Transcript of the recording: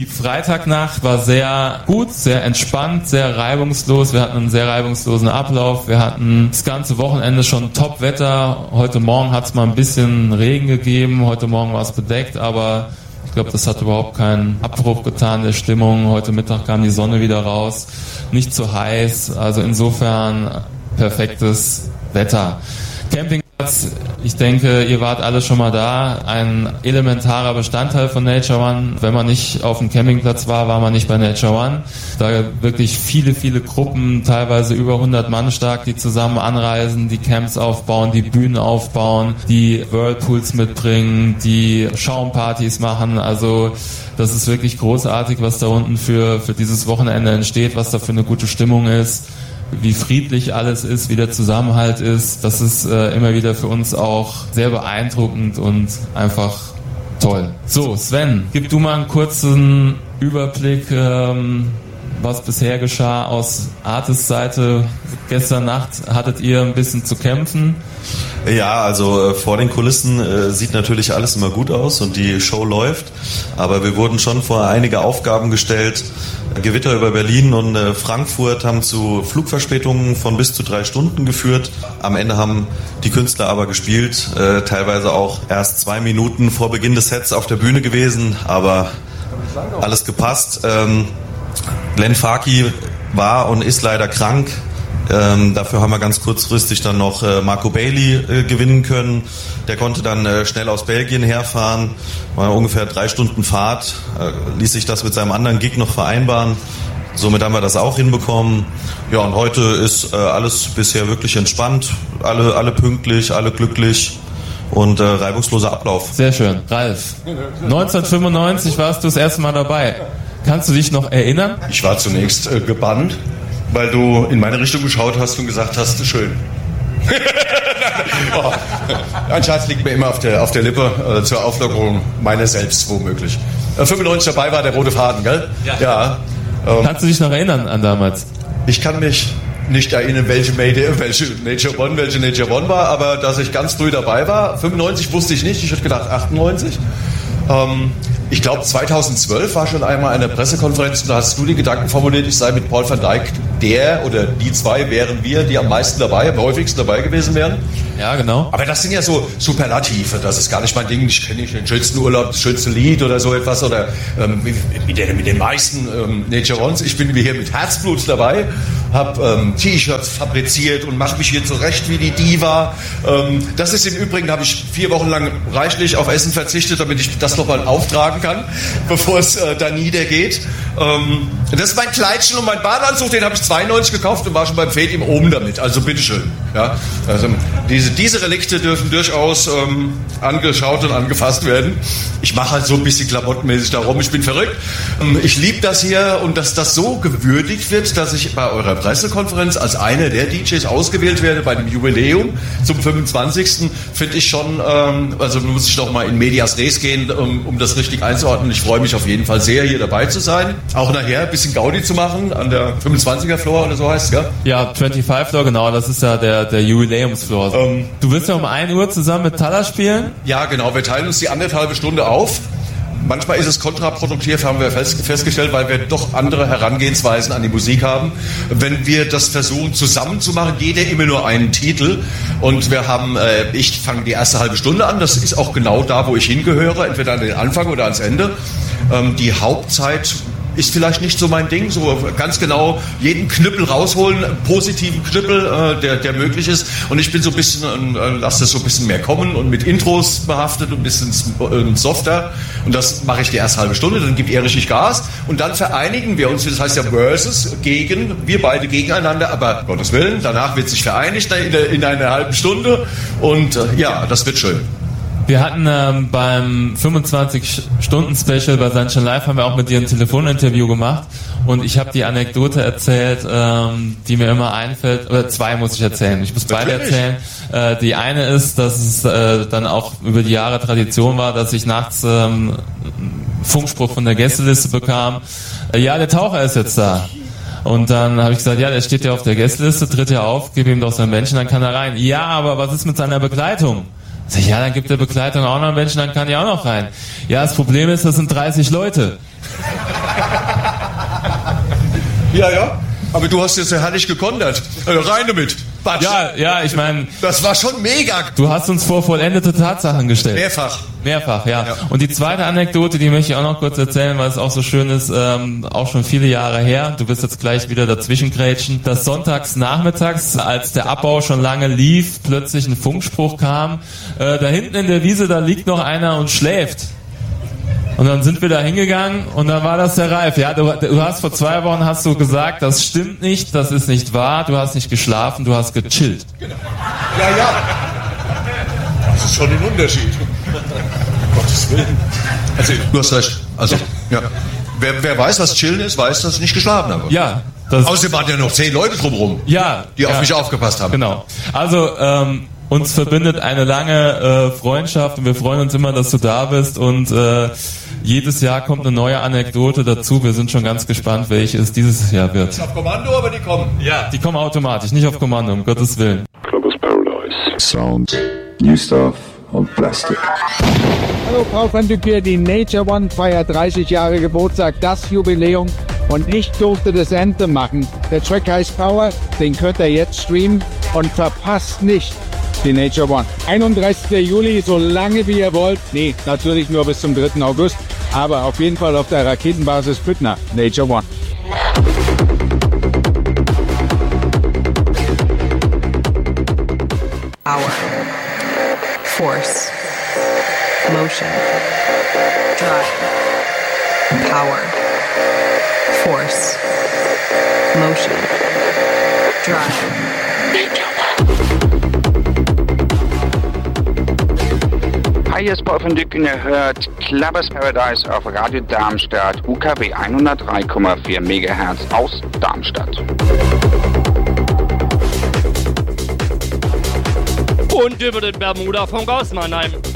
Die Freitagnacht war sehr gut, sehr entspannt, sehr reibungslos. Wir hatten einen sehr reibungslosen Ablauf. Wir hatten das ganze Wochenende schon Top-Wetter. Heute Morgen hat es mal ein bisschen Regen gegeben. Heute Morgen war es bedeckt, aber ich glaube, das hat überhaupt keinen Abbruch getan der Stimmung. Heute Mittag kam die Sonne wieder raus. Nicht zu heiß. Also insofern perfektes Wetter. Campingplatz, ich denke, ihr wart alle schon mal da. Ein elementarer Bestandteil von Nature One. Wenn man nicht auf dem Campingplatz war, war man nicht bei Nature One. Da wirklich viele, viele Gruppen, teilweise über 100 Mann stark, die zusammen anreisen, die Camps aufbauen, die Bühnen aufbauen, die Whirlpools mitbringen, die Schaumpartys machen. Also das ist wirklich großartig, was da unten für dieses Wochenende entsteht, was da für eine gute Stimmung ist, wie friedlich alles ist, wie der Zusammenhalt ist. Das ist immer wieder für uns auch sehr beeindruckend und einfach toll. So, Sven, gib du mal einen kurzen Überblick, was bisher geschah aus Artis Seite. Gestern Nacht hattet ihr ein bisschen zu kämpfen. Ja, also vor den Kulissen sieht natürlich alles immer gut aus und die Show läuft, aber wir wurden schon vor einige Aufgaben gestellt. Gewitter über Berlin und Frankfurt haben zu Flugverspätungen von bis zu 3 Stunden geführt. Am Ende haben die Künstler aber gespielt, teilweise auch erst 2 Minuten vor Beginn des Sets auf der Bühne gewesen, aber alles gepasst. Glenn Farki war und ist leider krank. Dafür haben wir ganz kurzfristig dann noch Marco Bailey gewinnen können. Der konnte dann schnell aus Belgien herfahren. War ungefähr 3 Stunden Fahrt. Ließ sich das mit seinem anderen Gig noch vereinbaren. Somit haben wir das auch hinbekommen. Ja, und heute ist alles bisher wirklich entspannt. Alle pünktlich, alle glücklich. Und reibungsloser Ablauf. Sehr schön. Ralf, 1995 warst du das erste Mal dabei. Kannst du dich noch erinnern? Ich war zunächst gebannt, weil du in meine Richtung geschaut hast und gesagt hast, schön. Oh, ein Schatz liegt mir immer auf der Lippe zur Auflockerung meiner selbst, womöglich. 95 dabei war der rote Faden, gell? Ja. Kannst du dich noch erinnern an damals? Ich kann mich nicht erinnern, welche Nature One war, aber dass ich ganz früh dabei war. 95 wusste ich nicht, ich hätte gedacht 98. Ich glaube 2012 war schon einmal eine Pressekonferenz und da hast du die Gedanken formuliert, ich sei mit Paul van Dyk der oder die zwei wären wir, die am häufigsten dabei gewesen wären. Ja, genau. Aber das sind ja so Superlative, das ist gar nicht mein Ding. Ich kenne nicht den schönsten Urlaub, das schönste Lied oder so etwas oder mit den meisten Nature Ones. Ich bin hier mit Herzblut dabei, habe T-Shirts fabriziert und mache mich hier zurecht wie die Diva. Das ist im Übrigen, habe ich 4 Wochen lang reichlich auf Essen verzichtet, damit ich das nochmal auftragen kann, bevor es da niedergeht. Das ist mein Kleidchen und mein Badeanzug, den habe ich 92 gekauft und war schon beim Fade im Oben damit. Also bitteschön. Ja? Also diese Relikte dürfen durchaus angeschaut und angefasst werden. Ich mache halt so ein bisschen klamottenmäßig darum. Ich bin verrückt. Ich liebe das hier und dass das so gewürdigt wird, dass ich bei eurer Pressekonferenz als einer der DJs ausgewählt werde bei dem Jubiläum zum 25. finde ich schon, also muss ich noch mal in Medias Res gehen, um das richtig einzuordnen. Ich freue mich auf jeden Fall sehr, hier dabei zu sein. Auch nachher ein bisschen Gaudi zu machen an der 25er Floor oder so heißt es, gell? Ja, 25 Floor, genau, das ist ja der Jubiläumsfloor. Du wirst ja um 1 Uhr zusammen mit Talla spielen? Ja, genau, wir teilen uns die 1,5 Stunde auf. Manchmal ist es kontraproduktiv, haben wir festgestellt, weil wir doch andere Herangehensweisen an die Musik haben. Wenn wir das versuchen zusammen zu machen, jeder immer nur einen Titel. Und wir haben, ich fange die erste halbe Stunde an, das ist auch genau da, wo ich hingehöre, entweder an den Anfang oder ans Ende. Die Hauptzeit ist vielleicht nicht so mein Ding, so ganz genau jeden Knüppel rausholen, positiven Knüppel, der möglich ist. Und ich bin so ein bisschen, lasse das so ein bisschen mehr kommen und mit Intros behaftet und ein bisschen softer. Und das mache ich die erste halbe Stunde, dann gibt Erich nicht Gas. Und dann vereinigen wir uns, das heißt ja Versus, wir beide gegeneinander, aber Gottes Willen, danach wird sich vereinigt in einer halben Stunde. Und ja, das wird schön. Wir hatten beim 25-Stunden-Special bei Sunshine Live haben wir auch mit dir ein Telefoninterview gemacht und ich habe die Anekdote erzählt, die mir immer einfällt, oder 2 muss ich erzählen. Ich muss beide erzählen. Die eine ist, dass es dann auch über die Jahre Tradition war, dass ich nachts Funkspruch von der Gästeliste bekam. Ja, der Taucher ist jetzt da. Und dann habe ich gesagt, ja, der steht ja auf der Gästeliste, tritt ja auf, gib ihm doch sein Bändchen, dann kann er rein. Ja, aber was ist mit seiner Begleitung? Sag ich, ja, dann gibt der Begleitung auch noch einen Menschen, dann kann die auch noch rein. Ja, das Problem ist, das sind 30 Leute. Ja. Aber du hast jetzt ja herrlich gekontert. Rein damit. Batsch. Ja, ich meine... Das war schon mega. Du hast uns vor vollendete Tatsachen gestellt. Mehrfach, ja. Und die zweite Anekdote, die möchte ich auch noch kurz erzählen, weil es auch so schön ist, auch schon viele Jahre her. Du wirst jetzt gleich wieder dazwischengrätschen. Dass sonntags nachmittags, als der Abbau schon lange lief, plötzlich ein Funkspruch kam. Da hinten in der Wiese, da liegt noch einer und schläft. Und dann sind wir da hingegangen und dann war das der Ralf. Ja, du hast vor 2 Wochen hast du gesagt, das stimmt nicht, das ist nicht wahr, du hast nicht geschlafen, du hast gechillt. Genau. Ja. Das ist schon ein Unterschied. Gottes Willen. Also, du hast recht. Also, ja. Wer weiß, was chillen ist, weiß, dass ich nicht geschlafen habe. Ja. Außerdem waren ja noch 10 Leute drumherum, die auf mich aufgepasst haben. Genau. Also, uns verbindet eine lange Freundschaft und wir freuen uns immer, dass du da bist und jedes Jahr kommt eine neue Anekdote dazu. Wir sind schon ganz gespannt, welche es dieses Jahr wird. Nicht auf Kommando, aber die kommen. Ja, die kommen automatisch, nicht auf Kommando, um Gottes Willen. Clubbers Paradise. Sound, New Stuff und Plastic. Hallo Frau van Dücker, die Nature One feiert 30 Jahre Geburtstag, das Jubiläum. Und ich durfte das Anthem machen. Der Track heißt Power, den könnt ihr jetzt streamen und verpasst nicht die Nature One. 31. Juli, so lange wie ihr wollt. Nee, natürlich nur bis zum 3. August. Aber auf jeden Fall auf der Raketenbasis Büttner. Nature One. Power. Force. Motion. Drive. Power. Force. Motion. Drive. Hi, hier ist Paul van Dücken, ihr hört Clubbers Paradise auf Radio Darmstadt, UKW 103,4 MHz aus Darmstadt. Und über den Bermuda-Funk aus Mannheim.